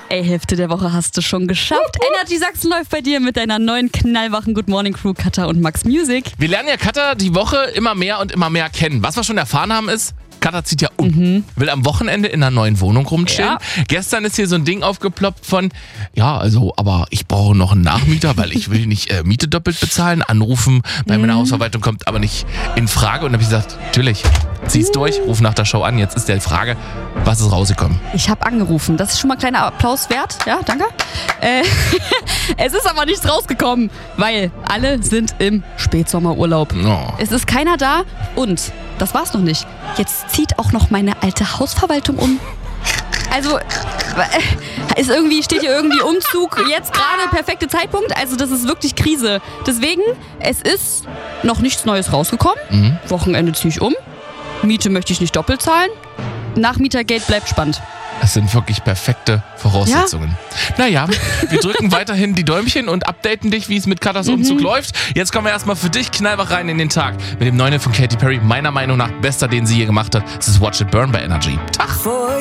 Ey, Hälfte der Woche hast du schon geschafft. Energy Sachsen läuft bei dir mit deiner neuen knallwachen Good Morning Crew, Katha und Max Music. Wir lernen ja Katha die Woche immer mehr und immer mehr kennen. Was wir schon erfahren haben ist, Katha zieht ja um. Will am Wochenende in einer neuen Wohnung rumchillen. Ja. Gestern ist hier so ein Ding aufgeploppt von, aber ich brauche noch einen Nachmieter, weil ich will nicht Miete doppelt bezahlen. Anrufen bei meiner Hausverwaltung kommt aber nicht in Frage. Und dann habe ich gesagt, natürlich, zieh's durch, ruf nach der Show an. Jetzt ist die Frage, was ist rausgekommen? Ich habe angerufen. Das ist schon mal ein kleiner Applaus wert. Ja, danke. Es ist aber nichts rausgekommen, weil alle sind im Spätsommerurlaub. Oh. Es ist keiner da und das war's noch nicht. Jetzt zieht auch noch meine alte Hausverwaltung um. Also, steht hier irgendwie Umzug jetzt gerade perfekte Zeitpunkt. Also das ist wirklich Krise. Deswegen, es ist noch nichts Neues rausgekommen. Wochenende ziehe ich um. Miete möchte ich nicht doppelt zahlen. Nachmietergeld bleibt spannend. Das sind wirklich perfekte Voraussetzungen. Naja, wir drücken weiterhin die Däumchen und updaten dich, wie es mit Kathas Umzug läuft. Jetzt kommen wir erstmal für dich knallwach rein in den Tag mit dem neuen von Katy Perry. Meiner Meinung nach bester, den sie je gemacht hat. Das ist Watch It Burn bei Energy. Tag!